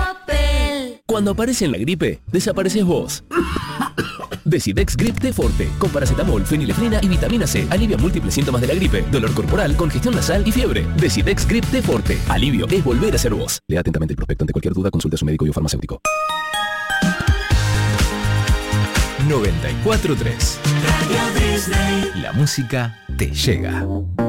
Cuando aparece en la gripe, desapareces vos. Decidex Grip T Forte, con paracetamol, fenilefrina y vitamina C. Alivia múltiples síntomas de la gripe, dolor corporal, congestión nasal y fiebre. Decidex Grip T Forte. Alivio es volver a ser vos. Lea atentamente el prospecto. Ante cualquier duda, consulte a su médico y o farmacéutico. 94.3. Radio Disney. La música te llega.